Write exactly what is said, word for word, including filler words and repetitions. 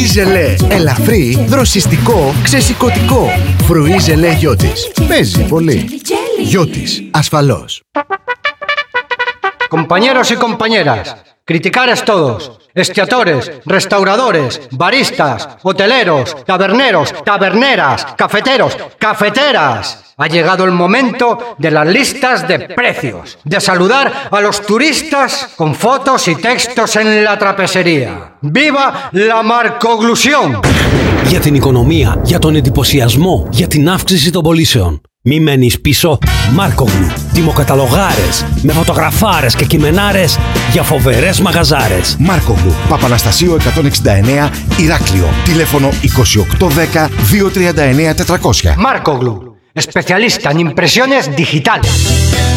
Φρουίζελε. Ελαφρύ, δροσιστικό, ξεσηκωτικό. Φρουίζελε Γιώτης. Παίζει πολύ. Γιώτης, ασφαλώς. Compañeros y compañeras, criticares todos, esquiadores, restauradores, baristas, hoteleros, taberneros, taberneras, cafeteros, cafeteras. Ha llegado el momento de las listas de precios, de saludar a los turistas con fotos y textos en la trapesería. ¡Viva la marcoglusión! Για την οικονομία, για τον εντυπωσιασμό, για την αύξηση των πωλήσεων. Μη μένεις πίσω. Μάρκογλου. Τιμοκαταλογάρες με φωτογραφάρες και κειμενάρες για φοβερές μαγαζάρες. Μάρκογλου. Παπαναστασίου εκατόν εξήντα εννέα, Ηράκλειο. Τηλέφωνο είκοσι οκτώ δέκα δύο τριάντα εννέα τετρακόσια. Μάρκογλου. Especialista en impresiones digitales.